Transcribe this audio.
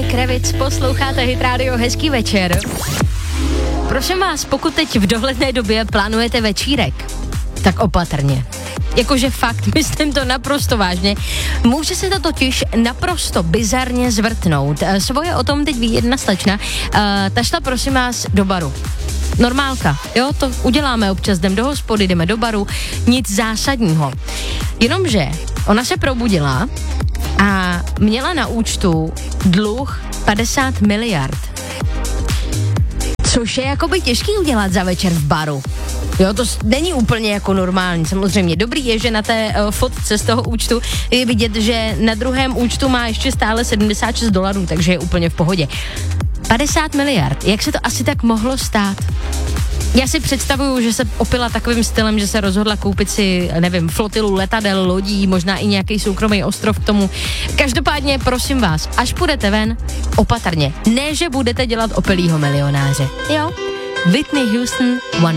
Kravitz, posloucháte Hit Radio, hezký večer. Prosím vás, pokud teď v dohledné době plánujete večírek, tak opatrně. Jakože fakt, myslím to naprosto vážně. Může se to totiž naprosto bizarně zvrtnout. Svoje o tom teď ví jedna slečna. Ta šla, prosím vás, do baru. Normálka, jo, to uděláme občas, jdem do hospody, jdeme do baru, nic zásadního. Jenomže ona se probudila a měla na účtu dluh 50 miliard. Což je jakoby těžký udělat za večer v baru. Jo, to není úplně jako normální. Samozřejmě dobrý je, že na té fotce z toho účtu je vidět, že na druhém účtu má ještě stále $76, takže je úplně v pohodě. 50 miliard, jak se to asi tak mohlo stát? Já si představuju, že se opila takovým stylem, že se rozhodla koupit si, nevím, flotilu letadel, lodí, možná i nějaký soukromý ostrov k tomu. Každopádně, prosím vás, až půjdete ven, opatrně. Ne, že budete dělat opilýho milionáře. Jo? Whitney Houston, One